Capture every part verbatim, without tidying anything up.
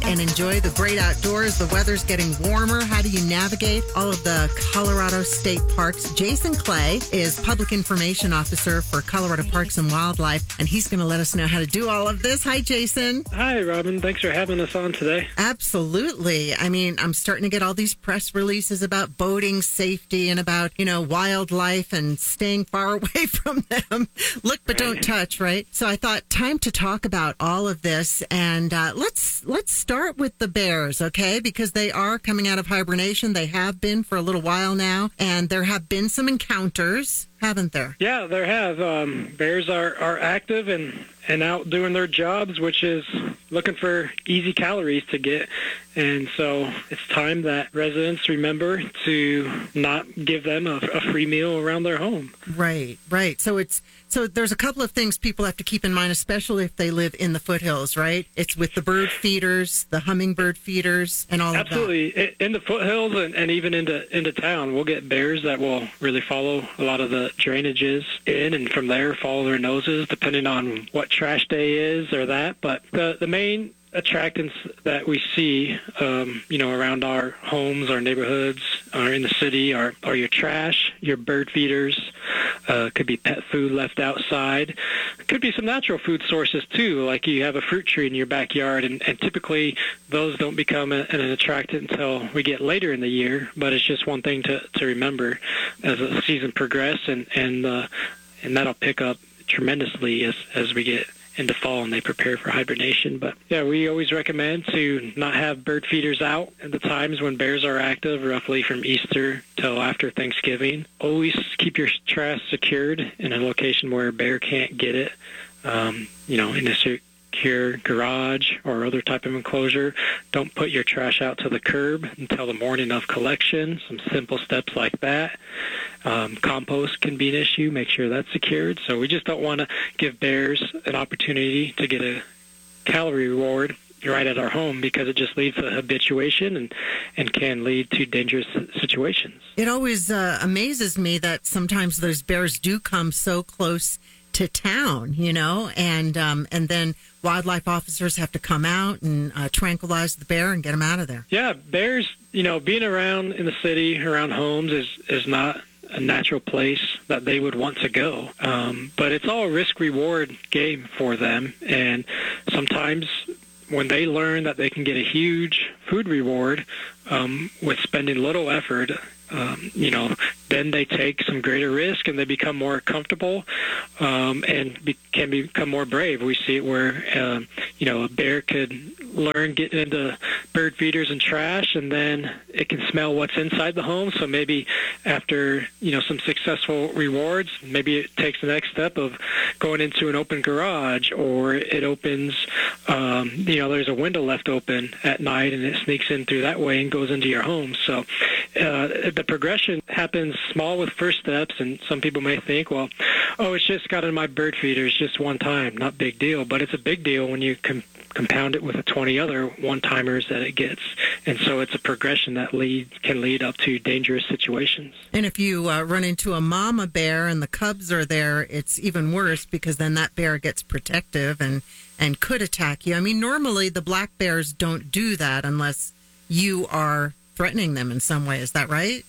and enjoy the great outdoors. The weather's getting warmer. How do you navigate all of the Colorado state parks? Jason Clay is Public Information Officer for Colorado Parks and Wildlife, and he's going to let us know how to do all of this. Hi, Jason. Hi, Robin. Thanks for having us on today. Absolutely. I mean, I'm starting to get all these press releases about boating safety and about, you know, wildlife and staying far away from them. Look, but don't touch, right? So I thought time to talk about all of this, and uh, let's let's start with the bears, okay? Because they are coming out of hibernation. They have been for a little while now, and there have been some encounters, haven't there? Yeah, there have. Um, bears are, are active and, and out doing their jobs, which is looking for easy calories to get. And so it's time that residents remember to not give them a, a free meal around their home. Right, right. So it's so there's a couple of things people have to keep in mind, especially if they live in the foothills, right? It's with the bird feeders, the hummingbird feeders, and all Absolutely. of that. Absolutely. In the foothills and, and even into into town, we'll get bears that will really follow a lot of the drainages in, and from there follow their noses, depending on what trash day is or that. But the the main attractants that we see, um, you know, around our homes, our neighborhoods, or in the city are, are your trash, your bird feeders, uh, could be pet food left outside. Could be some natural food sources, too, like you have a fruit tree in your backyard, and, and typically those don't become a, an attractant until we get later in the year, but it's just one thing to, to remember as the season progresses, and, and, uh, and that'll pick up tremendously as, as we get into fall and they prepare for hibernation. But yeah, we always recommend to not have bird feeders out at the times when bears are active, roughly from Easter till after Thanksgiving. Always keep your trash secured in a location where a bear can't get it, um, you know, in a secure garage or other type of enclosure. Don't put your trash out to the curb until the morning of collection. Some simple steps like that. Um, compost can be an issue. Make sure that's secured. So we just don't want to give bears an opportunity to get a calorie reward right at our home, because it just leads to habituation and, and can lead to dangerous situations. It always uh, amazes me that sometimes those bears do come so close to town, you know, and um, and then wildlife officers have to come out and uh, tranquilize the bear and get them out of there. Yeah, bears, you know, being around in the city, around homes is, is not a natural place that they would want to go. Um, but it's all a risk-reward game for them. And sometimes when they learn that they can get a huge food reward um, with spending little effort, um, you know, then they take some greater risk and they become more comfortable um, and be, can become more brave. We see it where, um, you know, a bear could learn getting into bird feeders and trash, and then it can smell what's inside the home. So maybe after, you know, some successful rewards, maybe it takes the next step of going into an open garage, or it opens, um, you know, there's a window left open at night and it sneaks in through that way and goes into your home. So uh, the progression happens small with first steps, and some people may think, well, oh, it's just got in my bird feeders just one time, not big deal. But it's a big deal when you com- compound it with the twenty other one-timers that it gets. And so it's a progression that lead, can lead up to dangerous situations. And if you uh, run into a mama bear and the cubs are there, it's even worse, because then that bear gets protective and, and could attack you. I mean, normally the black bears don't do that unless you are threatening them in some way. Is that right?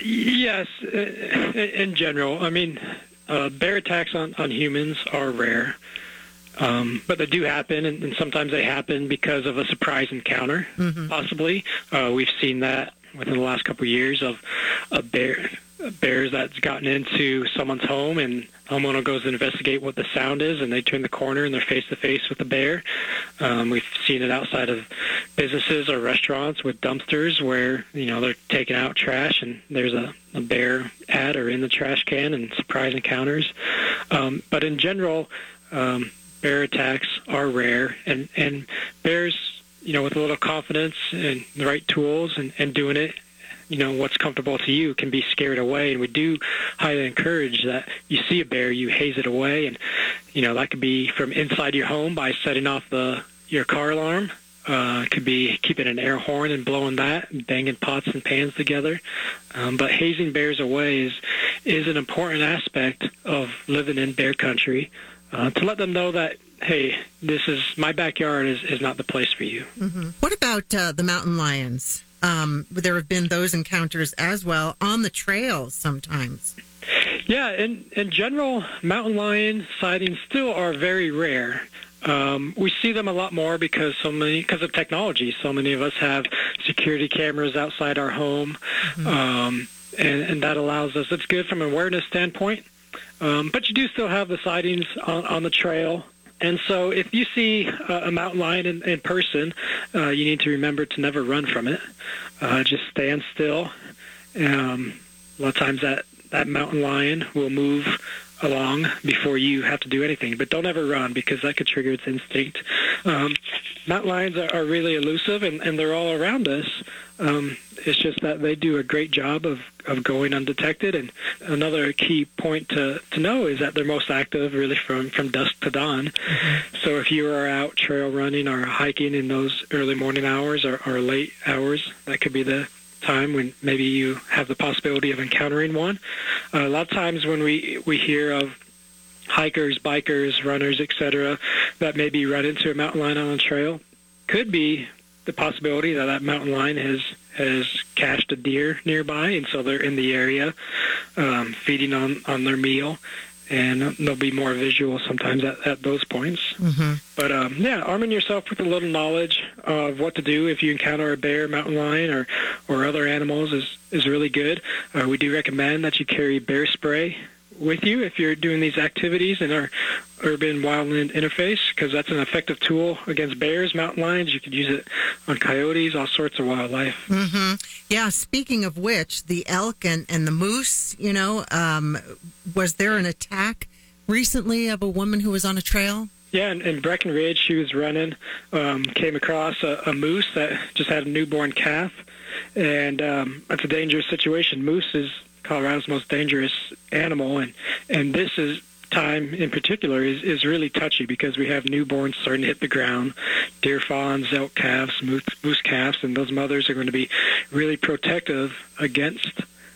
Yes, in general. I mean, uh, bear attacks on, on humans are rare. Um, but they do happen, and, and sometimes they happen because of a surprise encounter, mm-hmm. possibly. Uh, we've seen that within the last couple of years of a bear, bears that's gotten into someone's home, and the homeowner goes to investigate what the sound is, and they turn the corner and they're face-to-face with the bear. Um, we've seen it outside of businesses or restaurants with dumpsters where, you know, they're taking out trash and there's a, a bear at or in the trash can, and surprise encounters. Um, but in general, um, bear attacks are rare, and, and bears, you know, with a little confidence and the right tools and, and doing it, you know, what's comfortable to you, can be scared away. And we do highly encourage that you see a bear, you haze it away. And, you know, that could be from inside your home by setting off the your car alarm. Uh, it could be keeping an air horn and blowing that, and banging pots and pans together. Um, but hazing bears away is, is an important aspect of living in bear country. Uh, to let them know that hey, this is my backyard is, is not the place for you. Mm-hmm. What about uh, the mountain lions? Um, there have been those encounters as well on the trails sometimes. Yeah, in, in general, mountain lion sightings still are very rare. Um, we see them a lot more because so many because of technology. So many of us have security cameras outside our home, mm-hmm. um, and, and that allows us. It's good from an awareness standpoint, um, but you do still have the sightings on, on the trail. And so if you see uh, a mountain lion in, in person, uh, you need to remember to never run from it. Uh, just stand still. Um, a lot of times that, that mountain lion will move along before you have to do anything. But don't ever run, because that could trigger its instinct. Um, mountain lions are, are really elusive, and, and they're all around us. Um, it's just that they do a great job of, of going undetected. And another key point to, to know is that they're most active really from, from dusk to dawn. Mm-hmm. So if you are out trail running or hiking in those early morning hours or, or late hours, that could be the time when maybe you have the possibility of encountering one. Uh, a lot of times when we, we hear of hikers, bikers, runners, et cetera, that maybe run into a mountain lion on a trail, could be the possibility that that mountain lion has has cached a deer nearby, and so they're in the area um, feeding on, on their meal, and they'll be more visual sometimes at, at those points. Mm-hmm. But um, yeah, arming yourself with a little knowledge of what to do if you encounter a bear, mountain lion, or, or other animals is, is really good. Uh, we do recommend that you carry bear spray with you if you're doing these activities in our urban wildland interface, because that's an effective tool against bears, mountain lions. You could use it on coyotes, all sorts of wildlife. Mm-hmm. Yeah, speaking of which, the elk and, and the moose, you know, um, was there an attack recently of a woman who was on a trail? Yeah, in, in Breckenridge, she was running, um, came across a, a moose that just had a newborn calf, and um, that's a dangerous situation. Moose is Colorado's most dangerous animal, and, and this is time in particular is, is really touchy because we have newborns starting to hit the ground, deer fawns, elk calves, moose, moose calves, and those mothers are going to be really protective against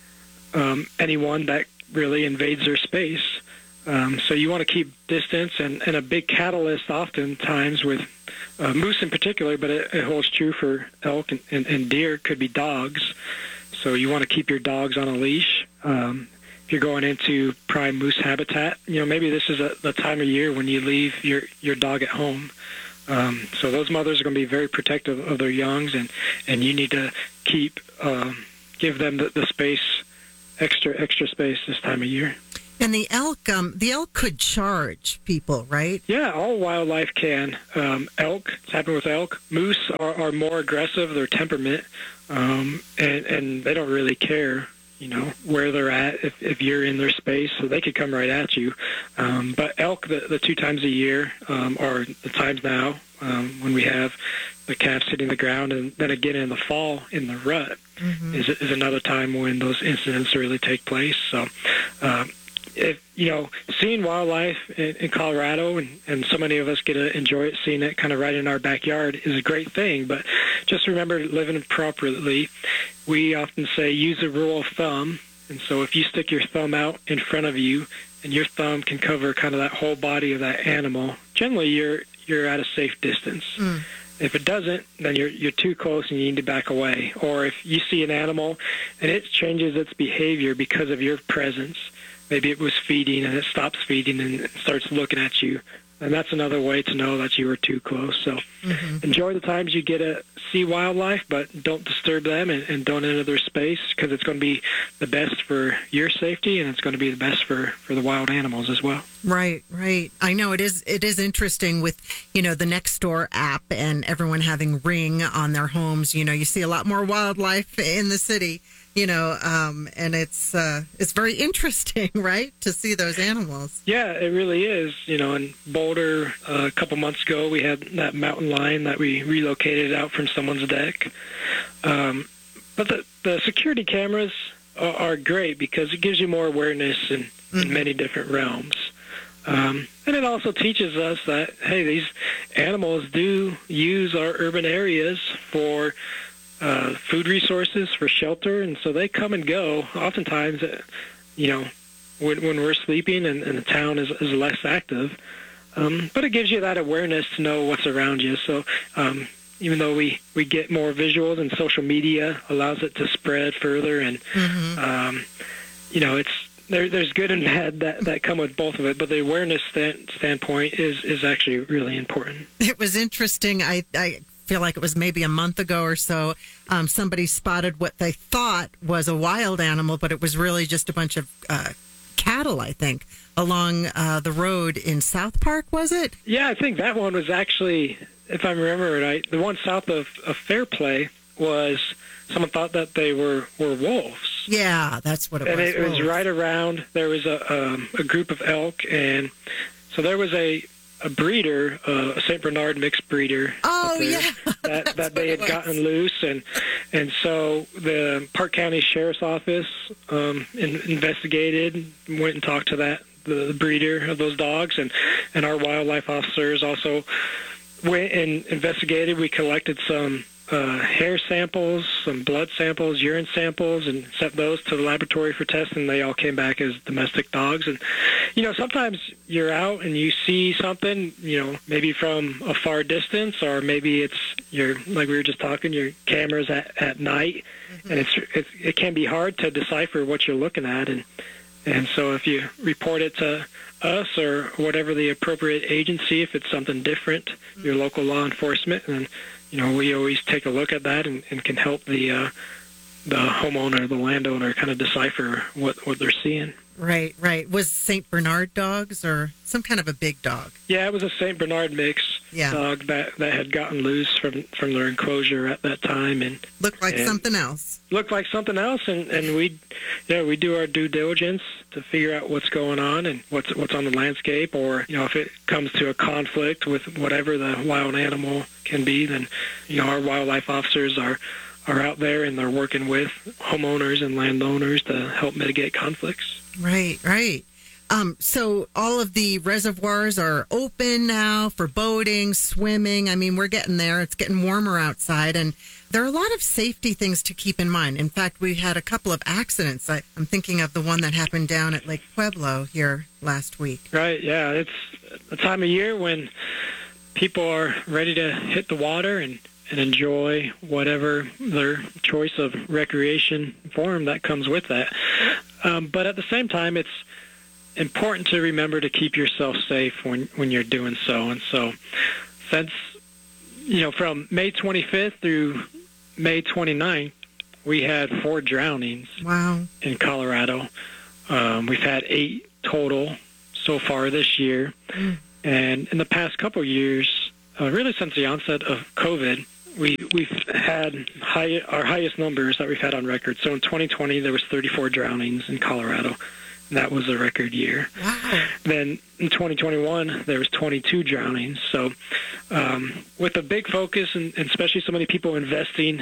um, anyone that really invades their space. Um, so you want to keep distance, and, and a big catalyst oftentimes with uh, moose in particular, but it, it holds true for elk and, and, and deer, could be dogs. So you want to keep your dogs on a leash. Um, if you're going into prime moose habitat, you know, maybe this is a, the time of year when you leave your, your dog at home. Um, so those mothers are going to be very protective of their youngs, and, and you need to keep, um, give them the, the space, extra, extra space this time of year. And the elk, um, the elk could charge people, right? Yeah, all wildlife can. Um, elk, it's happened with elk. Moose are, are more aggressive, their temperament, um, and, and they don't really care, you know, where they're at if, if you're in their space, so they could come right at you. Um, but elk, the, the two times a year, um, or the times now um, when we have the calves hitting the ground, and then again in the fall in the rut, mm-hmm. is, is another time when those incidents really take place. So, um, if, you know, seeing wildlife in, in Colorado, and, and so many of us get to enjoy it, seeing it kind of right in our backyard, is a great thing. But just remember, living appropriately, we often say use a rule of thumb. And so if you stick your thumb out in front of you, and your thumb can cover kind of that whole body of that animal, generally you're you're at a safe distance. Mm. If it doesn't, then you're you're too close and you need to back away. Or if you see an animal and it changes its behavior because of your presence, maybe it was feeding and it stops feeding and it starts looking at you, and that's another way to know that you were too close. So mm-hmm. enjoy the times you get to see wildlife, but don't disturb them, and, and don't enter their space, because it's going to be the best for your safety, and it's going to be the best for, for the wild animals as well. Right, right. I know it is. It is interesting with, you know, the Nextdoor app and everyone having Ring on their homes. You know, you see a lot more wildlife in the city. You know, um, and it's uh, it's very interesting, right, to see those animals. Yeah, it really is. You know, in Boulder, uh, a couple months ago, we had that mountain lion that we relocated out from someone's deck. Um, but the, the security cameras are, are great because it gives you more awareness in, mm-hmm. in many different realms. Um, and it also teaches us that, hey, these animals do use our urban areas for Uh, food resources, for shelter, and so they come and go. Oftentimes, uh, you know, when, when we're sleeping and, and the town is, is less active, Um, but it gives you that awareness to know what's around you. So um, even though we, we get more visuals and social media allows it to spread further, and mm-hmm. um, you know, it's there, there's good and bad that, that come with both of it. But the awareness stand, standpoint is, is actually really important. It was interesting. I, I feel like it was maybe a month ago or so. Um, somebody spotted what they thought was a wild animal, but it was really just a bunch of uh, cattle, I think, along uh, the road in South Park, was it? Yeah, I think that one was actually, if I remember right, the one south of, of Fairplay was someone thought that they were, were wolves. Yeah, that's what it and was. And it wolves. was right around, there was a, um, a group of elk, and so there was a, a breeder, uh, a Saint Bernard mixed breeder. Oh, there, yeah. That, that they had gotten loose, and and so the Park County Sheriff's Office um, in, investigated, went and talked to that the, the breeder of those dogs, and, and our wildlife officers also went and investigated. We collected some uh, hair samples, some blood samples, urine samples, and sent those to the laboratory for testing. They all came back as domestic dogs. And, you know, sometimes you're out and you see something, you know, maybe from a far distance, or maybe it's your, like we were just talking, your cameras at, at night, mm-hmm. and it's, it's it can be hard to decipher what you're looking at. And and so if you report it to us or whatever the appropriate agency, if it's something different, mm-hmm. your local law enforcement, and you know, we always take a look at that and, and can help the uh, the homeowner, the landowner, kind of decipher what, what they're seeing. Right, right. Was Saint Bernard dogs or some kind of a big dog? Yeah, it was a Saint Bernard mix yeah. dog that, that had gotten loose from, from their enclosure at that time, and looked like and something else. Looked like something else, and and we, yeah, we do our due diligence to figure out what's going on and what's what's on the landscape, or you know, if it comes to a conflict with whatever the wild animal can be, then you know, our wildlife officers are. are out there and they're working with homeowners and landowners to help mitigate conflicts. Right, right. Um, so all of the reservoirs are open now for boating, swimming. I mean, we're getting there. It's getting warmer outside, and there are a lot of safety things to keep in mind. In fact, we had a couple of accidents. I, I'm thinking of the one that happened down at Lake Pueblo here last week. Right, yeah. It's a time of year when people are ready to hit the water and and enjoy whatever their choice of recreation form that comes with that. Um, but at the same time, it's important to remember to keep yourself safe when, when you're doing so. And so since, you know, from May twenty-fifth through May twenty-ninth, we had four drownings wow. in Colorado. Um, we've had eight total so far this year. Mm. And in the past couple of years, uh, really since the onset of COVID, We, we've had high, our highest numbers that we've had on record. So in twenty twenty, there was thirty-four drownings in Colorado, and that was a record year. Wow. Then in twenty twenty-one, there was twenty-two drownings. So um, with a big focus, and, and especially so many people investing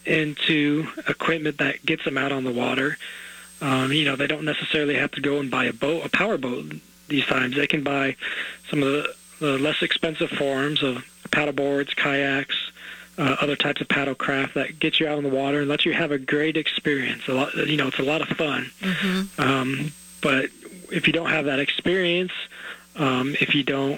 into equipment that gets them out on the water, um, you know, they don't necessarily have to go and buy a boat, a power boat these times. They can buy some of the, the less expensive forms of paddle boards, kayaks, Uh, other types of paddle craft that get you out on the water and let you have a great experience. A lot, you know, it's a lot of fun. Mm-hmm. Um, but if you don't have that experience, um, if you don't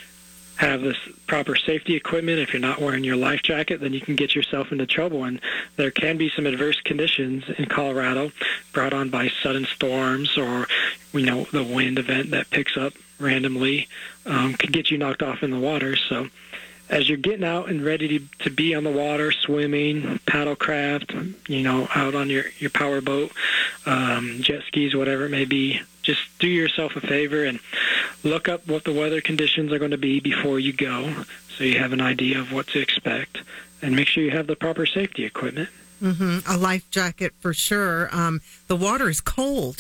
have this proper safety equipment, if you're not wearing your life jacket, then you can get yourself into trouble. And there can be some adverse conditions in Colorado brought on by sudden storms or, you know, the wind event that picks up randomly um, could get you knocked off in the water. So as you're getting out and ready to, to be on the water, swimming, paddlecraft, you know, out on your, your power boat, um, jet skis, whatever it may be, just do yourself a favor and look up what the weather conditions are going to be before you go so you have an idea of what to expect, and make sure you have the proper safety equipment. Mm-hmm. A life jacket for sure. Um, the water is cold.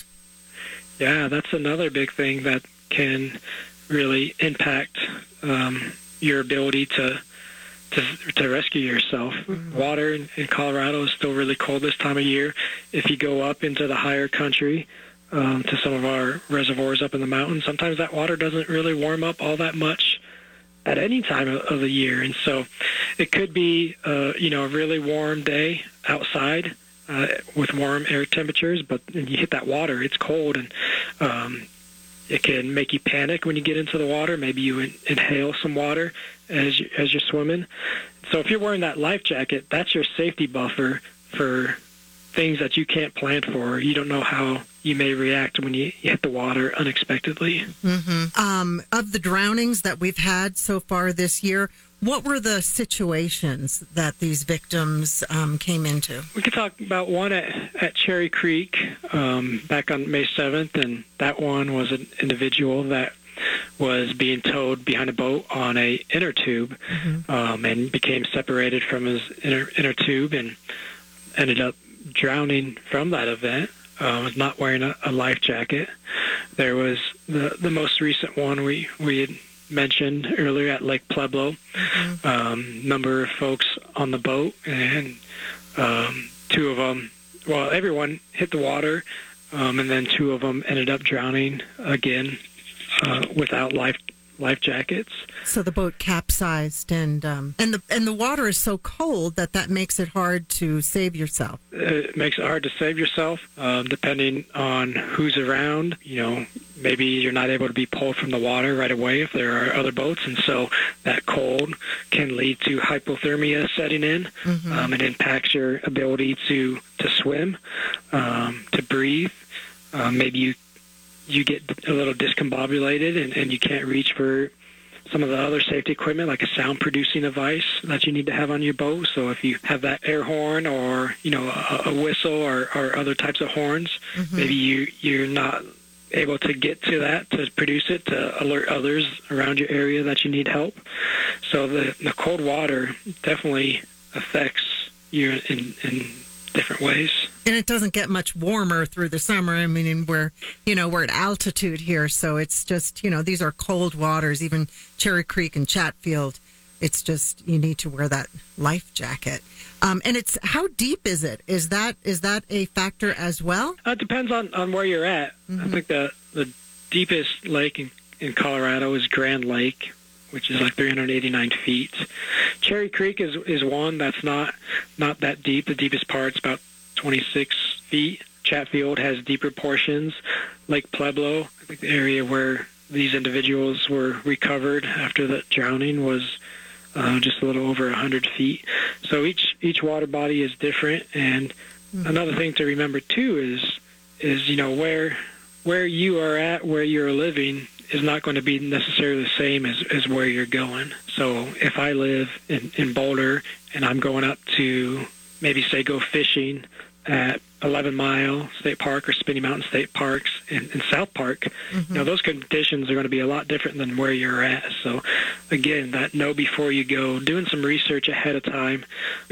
Yeah, that's another big thing that can really impact um your ability to to to rescue yourself. Mm-hmm. Water in, in Colorado is still really cold this time of year. If you go up into the higher country, um, to some of our reservoirs up in the mountains, sometimes that water doesn't really warm up all that much at any time of, of the year. And so it could be, uh, you know, a really warm day outside uh, with warm air temperatures, but when you hit that water, it's cold. And um, it can make you panic when you get into the water. Maybe you in, inhale some water as you, as you're swimming. So if you're wearing that life jacket, that's your safety buffer for things that you can't plan for. You don't know how you may react when you hit the water unexpectedly. Mm-hmm. Um, of the drownings that we've had so far this year, what were the situations that these victims um, came into? We could talk about one at, at Cherry Creek um, back on May seventh, and that one was an individual that was being towed behind a boat on a inner tube, mm-hmm. um, and became separated from his inner, inner tube and ended up drowning from that event. Uh, was not wearing a, a life jacket. There was the the most recent one we we had mentioned earlier at Lake Pueblo. Mm-hmm. Um, number of folks on the boat, and um, two of them, well, everyone hit the water, um, and then two of them ended up drowning again uh, without life life jackets. So the boat capsized, and um, and the and the water is so cold that that makes it hard to save yourself. It makes it hard to save yourself, um, depending on who's around. You know, maybe you're not able to be pulled from the water right away if there are other boats, and so that cold can lead to hypothermia setting in, mm-hmm. um, and impacts your ability to to swim, um, to breathe. Um, maybe you you get a little discombobulated and, and you can't reach for some of the other safety equipment, like a sound-producing device that you need to have on your boat. So if you have that air horn or, you know, a, a whistle or, or other types of horns, mm-hmm. maybe you, you're not able to get to that to produce it to alert others around your area that you need help. So the, the cold water definitely affects you in, in different ways. And it doesn't get much warmer through the summer. I mean, we're, you know, we're at altitude here, so it's just, you know, these are cold waters, even Cherry Creek and Chatfield. It's just, you need to wear that life jacket. Um, and it's, how deep is it? Is that is that a factor as well? Uh, it depends on, on where you're at. Mm-hmm. I think the, the deepest lake in, in Colorado is Grand Lake, which is like three hundred eighty-nine feet. Cherry Creek is is one that's not not that deep. The deepest part's about twenty-six feet. Chatfield has deeper portions. Lake Pueblo, I think the area where these individuals were recovered after the drowning, was uh, just a little over one hundred feet. So each each water body is different. And mm-hmm. another thing to remember too is is you know where where you are at, where you're living, is not going to be necessarily the same as, as where you're going. So if I live in, in Boulder and I'm going up to maybe, say, go fishing at eleven Mile State Park or Spinny Mountain State Parks in, in South Park, mm-hmm. you know, those conditions are going to be a lot different than where you're at. So, again, that know before you go, doing some research ahead of time,